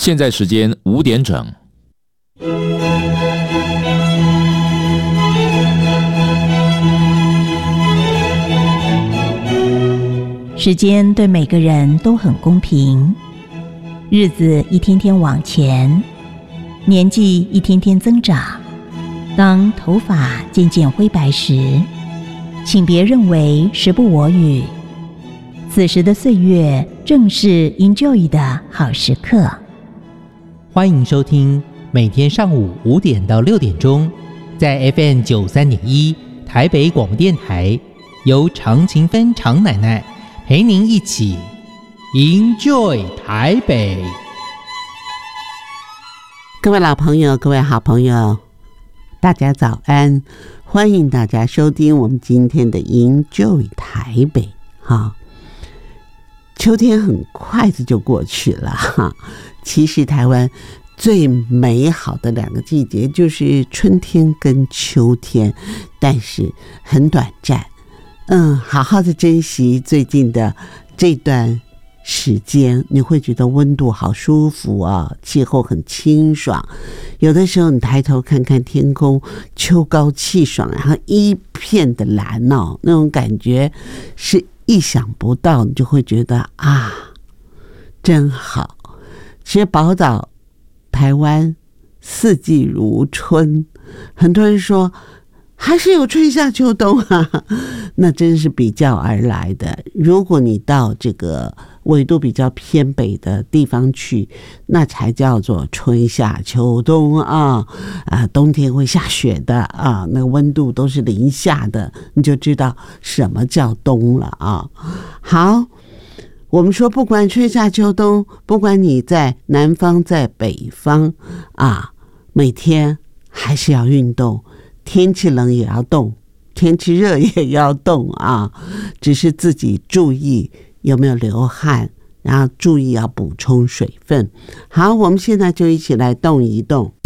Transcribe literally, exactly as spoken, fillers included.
现在时间五点整。 时间对每个人都很公平，日子一天天往前，年纪一天天增长。当头发渐渐灰白时，请别认为时不我与，此时的岁月正是 enjoy 的好时刻。 欢迎收听每天上午五点到六点钟，在 F M 九三点一台北广播电台，由常勤芬常奶奶陪您一起 enjoy 台北。 各位老朋友，各位好朋友，大家早安，欢迎大家收听我们今天的 enjoy 台北。哈，秋天很快就过去了哈。其实台湾最美好的两个季节就是春天跟秋天，但是很短暂。嗯，好好的珍惜最近的这段时间，你会觉得温度好舒服啊，气候很清爽。有的时候你抬头看看天空，秋高气爽，然后一片的蓝哦，那种感觉是意想不到，你就会觉得啊，真好。其实宝岛台湾四季如春，很多人说还是有春夏秋冬啊，那真是比较而来的。如果你到这个纬度比较偏北的地方去，那才叫做春夏秋冬啊！啊，冬天会下雪的啊，那个温度都是零下的，你就知道什么叫冬了啊。好，我们说不管春夏秋冬，不管你在南方在北方啊，每天还是要运动。天气冷也要动，天气热也要动啊！只是自己注意有没有流汗，然后注意要补充水分。好，我们现在就一起来动一动。